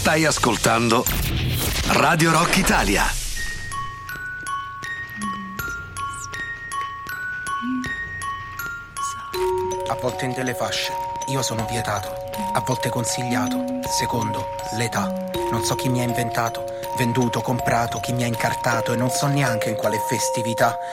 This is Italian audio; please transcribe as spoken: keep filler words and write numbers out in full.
Stai ascoltando Radio Rock Italia. A volte in delle fasce io sono vietato, a volte consigliato, secondo l'età. Non so chi mi ha inventato, venduto, comprato, chi mi ha incartato, e non so neanche in quale festività